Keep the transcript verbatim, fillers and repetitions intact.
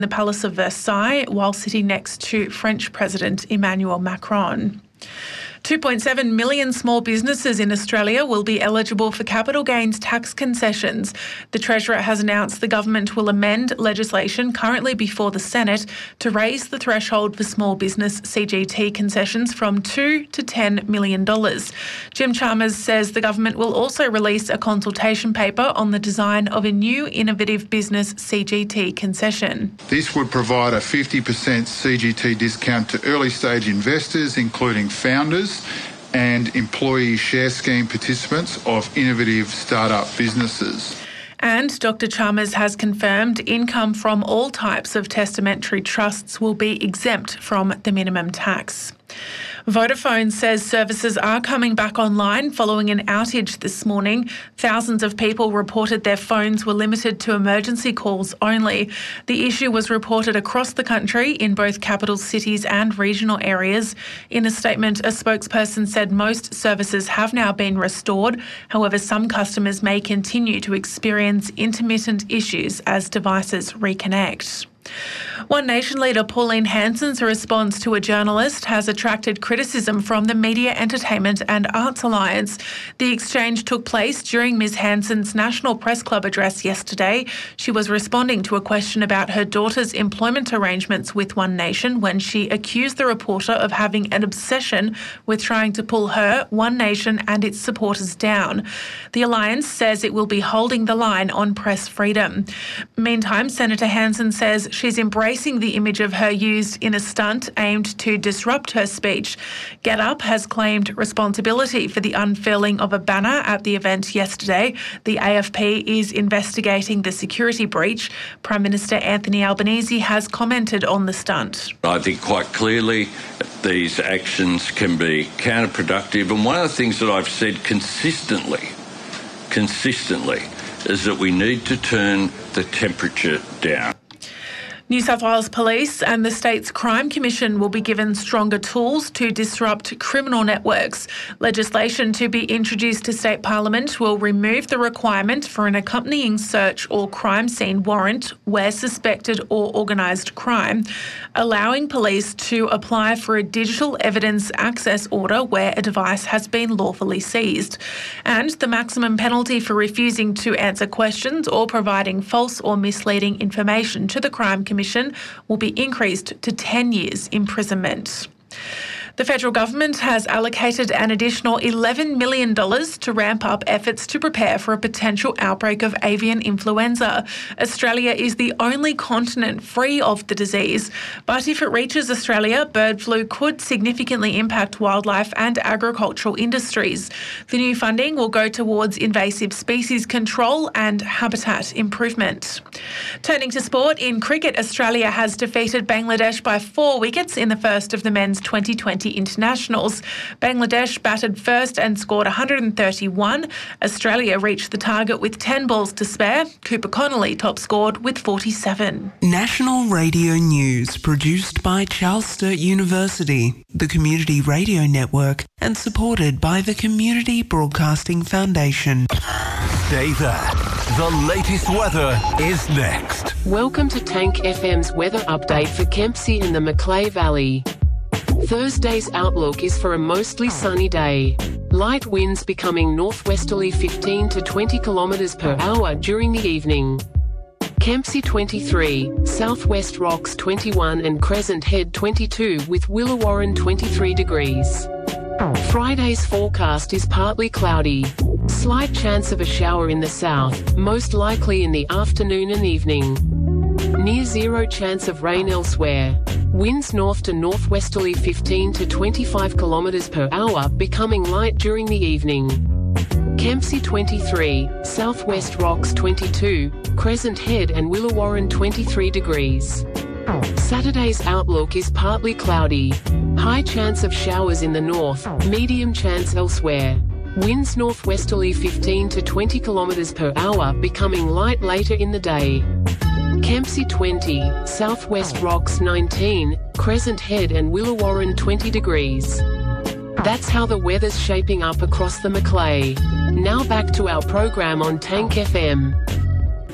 the Palace of Versailles while sitting next to French President Emmanuel Macron. two point seven million small businesses in Australia will be eligible for capital gains tax concessions. The Treasurer has announced the government will amend legislation currently before the Senate to raise the threshold for small business C G T concessions from two to ten million dollars. Jim Chalmers says the government will also release a consultation paper on the design of a new innovative business C G T concession. This would provide a fifty percent C G T discount to early stage investors, including founders and employee share scheme participants of innovative startup businesses. And Doctor Chalmers has confirmed income from all types of testamentary trusts will be exempt from the minimum tax. Vodafone says services are coming back online following an outage this morning. Thousands of people reported their phones were limited to emergency calls only. The issue was reported across the country in both capital cities and regional areas. In a statement, a spokesperson said most services have now been restored. However, some customers may continue to experience intermittent issues as devices reconnect. One Nation leader Pauline Hanson's response to a journalist has attracted criticism from the Media, Entertainment and Arts Alliance. The exchange took place during Miz Hanson's National Press Club address yesterday. She was responding to a question about her daughter's employment arrangements with One Nation when she accused the reporter of having an obsession with trying to pull her, One Nation and its supporters down. The Alliance says it will be holding the line on press freedom. Meantime, Senator Hanson says she's embracing the image of her used in a stunt aimed to disrupt her speech. GetUp has claimed responsibility for the unfurling of a banner at the event yesterday. The A F P is investigating the security breach. Prime Minister Anthony Albanese has commented on the stunt. I think quite clearly these actions can be counterproductive, and one of the things that I've said consistently, consistently, is that we need to turn the temperature down. New South Wales Police and the state's Crime Commission will be given stronger tools to disrupt criminal networks. Legislation to be introduced to State Parliament will remove the requirement for an accompanying search or crime scene warrant where suspected or organised crime, allowing police to apply for a digital evidence access order where a device has been lawfully seized. And the maximum penalty for refusing to answer questions or providing false or misleading information to the Crime Commission will be increased to ten years imprisonment. The federal government has allocated an additional eleven million dollars to ramp up efforts to prepare for a potential outbreak of avian influenza. Australia is the only continent free of the disease, but if it reaches Australia, bird flu could significantly impact wildlife and agricultural industries. The new funding will go towards invasive species control and habitat improvement. Turning to sport, in cricket, Australia has defeated Bangladesh by four wickets in the first of the men's twenty twenty internationals. Bangladesh batted first and scored one hundred thirty-one. Australia reached the target with ten balls to spare. Cooper Connolly top scored with forty-seven. National Radio News produced by Charles Sturt University, the Community Radio Network, and supported by the Community Broadcasting Foundation. Stay there. The latest weather is next. Welcome to Tank F M's weather update for Kempsey in the Macleay Valley. Thursday's outlook is for a mostly sunny day. Light winds becoming northwesterly fifteen to twenty kilometres per hour during the evening. Kempsey twenty-three, Southwest Rocks twenty-one and Crescent Head twenty-two with Willawarren twenty-three degrees. Friday's forecast is partly cloudy. Slight chance of a shower in the south, most likely in the afternoon and evening. Near zero chance of rain elsewhere. Winds north to northwesterly fifteen to twenty-five kilometres per hour, becoming light during the evening. Kempsey twenty-three, Southwest Rocks twenty-two, Crescent Head and Willawarren twenty-three degrees. Saturday's outlook is partly cloudy. High chance of showers in the north, medium chance elsewhere. Winds northwesterly fifteen to twenty kilometres per hour, becoming light later in the day. Kempsey twenty, Southwest Rocks nineteen, Crescent Head and Willawarren twenty degrees. That's how the weather's shaping up across the Macleay. Now back to our program on Tank F M.